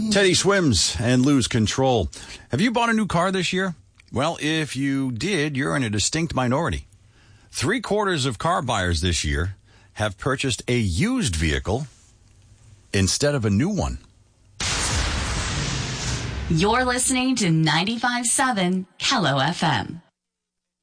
Teddy swims and lose control. Have you bought a new car this year? Well, if you did, you're in a distinct minority. 3/4 of car buyers this year have purchased a used vehicle instead of a new one. You're listening to 95.7 Kello FM.